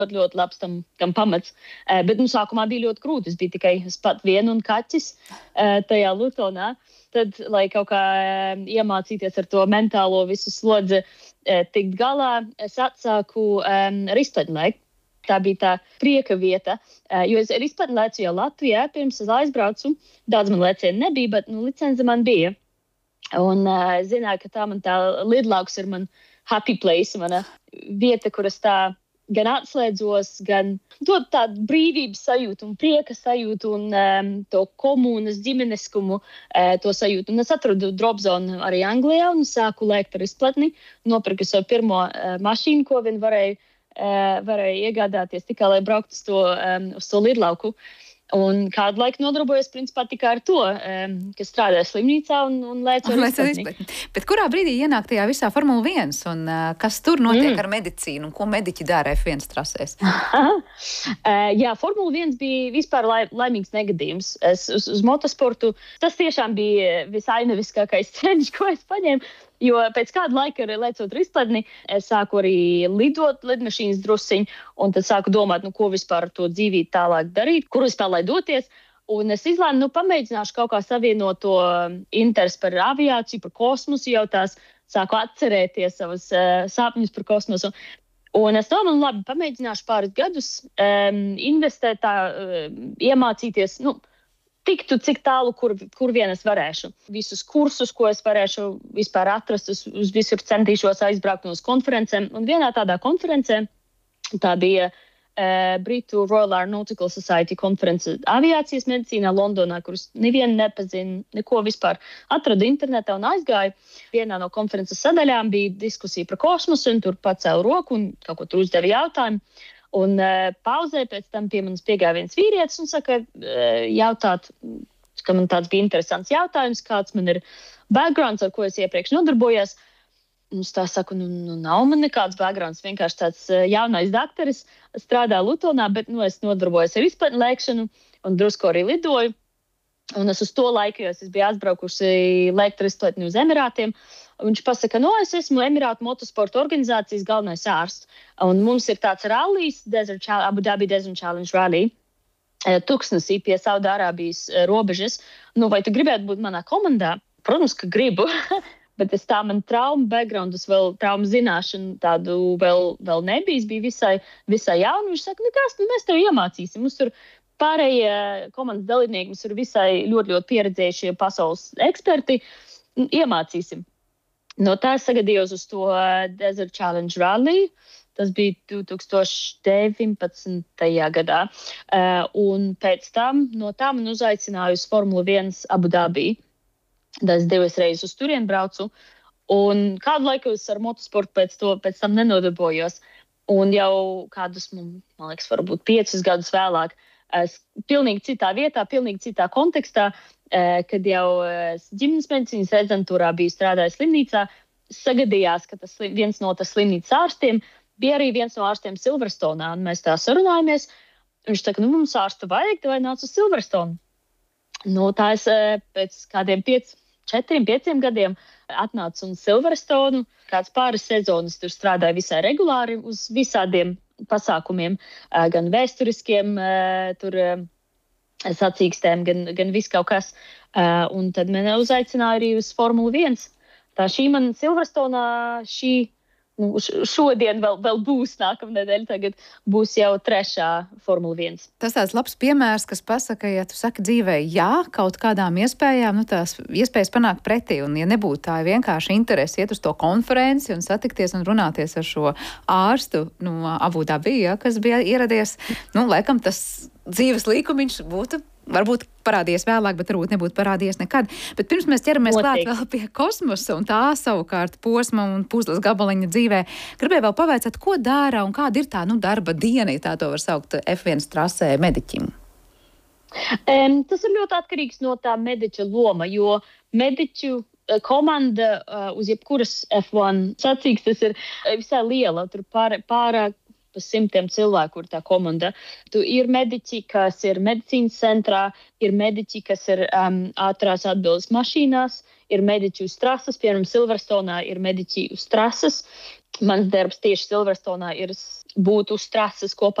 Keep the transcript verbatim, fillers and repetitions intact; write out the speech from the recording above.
pat ļoti labs tam, tam pamats. Uh, bet, nu, sākumā bija ļoti grūti. Es biju tikai es pat vienu un kaķis uh, tajā Lutonā. Tad, lai kaut kā uh, iemācīties ar to mentālo visu slodzi uh, tikt galā, es atsāku um, ristpaņlēt. Tā bija tā prieka vieta, uh, jo es ristpaņu lēcu jau Latvijā, pirms es aizbraucu. Daudz man lēcienu nebija, bet nu, licence man bija. Un uh, es zināju, ka tā man tā lidlauks ir man happy place, mana vieta, kur es tā gan atslēdzos, gan dod tādu brīvības sajūtu un prieka sajūtu un um, to komunas ģimeneskumu, uh, to sajūtu. Un es atradu dropzonu arī Anglijā un sāku lēkt ar izplatni. Nopirku savu pirmo uh, mašīnu, ko vien varēju, uh, varēju iegādāties tikai, lai brauktu uz to, um, uz to lidlauku. Un kādu laiku nodarbojos principā tikai ar to, um, kas strādāja slimnīcā un, un lēcu ar izplatni. Bet kurā brīdī ienāk tajā visā Formula viens un uh, kas tur notiek mm. ar medicīnu un ko mediķi dara F viens trasēs? uh, jā, Formula viens bija vispār lai, laimīgs negadījums. Es uz, uz motosportu, tas tiešām bija visainaviskākais ceļš, ko es paņēmu. Jo pēc kāda laika, lēcot ar izplatni, es sāku arī lidot lidmašīnas drusciņu, un tad sāku domāt, nu, ko vispār ar to dzīvību tālāk darīt, kur vispār lai doties. Un es izlēmu, nu, pamēģināšu kaut kā savienot to interesi par aviāciju, par kosmosu, jau tās sāku atcerēties savas uh, sapņus par kosmosu. Un es domāju, labi, pamēģināšu pāris gadus um, investēt, tā, uh, iemācīties, nu, tiktu, cik tālu, kur, kur vien es varēšu. Visus kursus, ko es varēšu vispār atrast, uz, uz visur centīšos aizbraukt uz konferencēm. Un vienā tādā konferencē, tā bija uh, Britu Royal Aeronautical Society konference aviācijas medicīnā Londonā, kuras nevienu nepazinu, neko vispār atradu internetā un aizgāju. Vienā no konferences sadaļām bija diskusija par kosmosu, un tur pacēlu roku un kaut ko tur uzdeva jautājumu. Un uh, pauzē pēc tam pie manis piegāja viens vīrietis un saka, uh, jautāt, ka man tāds bija interesants jautājums, kāds man ir backgrounds, ar ko es iepriekš nodarbojos. Un es tā saku, nu, nu nav man nekāds backgrounds, vienkārši tāds uh, jaunais dakteris, strādā Lutonā, bet nu, es nodarbojos ar izplatņu lēkšanu un drusku arī lidoju. Un es uz to laiku, jo es biju atbraukusi lēkt ar izplatni uz Emirātiem. Viņš pasaka, no es esmu Emirātu motosporta organizācijas galvenais ārsts. Un mums ir tāds rallijs, Desert Challenge, Abu Dhabi Desert Challenge Rally, tuksnesī pie Saudārābijas robežas. Nu, vai tu gribētu būt manā komandā? Protams, ka gribu. Bet es tā man trauma backgroundus, vēl trauma zināšanu tādu vēl, vēl nebija. Es biju visai, visai jauna. Viņš saka, nekas, nu mēs tev iemācīsim. Mums tur pārējie komandas dalībnieki, mums ir visai ļoti, ļoti pieredzējušie pasaules eksperti. Iemācīsim. No tā es sagadījos uz to Desert Challenge Rally. Tas bija divi tūkstoši deviņpadsmitajā gadā. Uh, un pēc tam no tā man uzaicināja uz Formula viens Abu Dhabi. Es divas reizes uz turieni braucu. Un kādu laiku es ar motosportu pēc, to, pēc tam nenodarbojos. Un jau kādus, man liekas, varbūt piecus gadus vēlāk, es pilnīgi citā vietā, pilnīgi citā kontekstā, kad jau ģimenes medicīnas rezidentūrā biju strādājis slimnīcā, sagadījās, ka tas viens no tas slimnīcas ārstiem bija arī viens no ārstiem Silverstonā, un mēs tā sarunājamies. Viņš saka, nu mums ārsta vajag, vai nāc uz Silverstonu. Nu, tā es pēc kādiem piec, četriem, pieciem gadiem atnācu uz Silverstonu. Kāds pāris sezonas tur strādāju visai regulāri uz visādiem pasākumiem, gan vēsturiskiem, tur sacīkstēm, gan, gan viss kaut kas. Uh, un tad man uzaicināja arī uz Formula viens. Tā šī man Silverstonā, šī, nu, šodien vēl, vēl būs nākamnedēļ, tagad būs jau trešā Formula viens. Tas tāds labs piemērs, kas pasaka, ja tu saki dzīvē jā, kaut kādām iespējām, nu tās iespējas panākt pretī. Un ja nebūtu tā vienkārši interesi iet uz to konferenci un satikties un runāties ar šo ārstu no nu, Abu Dhabi, ja, kas bija ieradies, nu, laikam tas dzīves līkumiņš būtu varbūt parādījies vēlāk, bet varbūt nebūtu parādījies nekad. Bet pirms mēs ķeramies klāt vēl pie kosmosa un tā savukārt posma un puzles gabaliņa dzīvē, gribēju vēl pavaicāt, ko dara un kāda ir tā nu, darba diena, ja tā to var saukt F viens trasē mediķim? Um, tas ir ļoti atkarīgs no tā mediķa loma, jo mediķu komanda uh, uz jebkuras F viens sacīkstes ir visai liela, tur pār, pārāk pa simtiem cilvēku ir tā komanda. Tu ir mediķi, kas ir medicīnas centrā, ir mediķi, kas ir um, ātrās atbildes mašīnās, ir mediķi uz trases, piemēram, Silverstonā ir mediķi uz trases. Mans darbs tieši Silverstonā ir būt uz trases kopā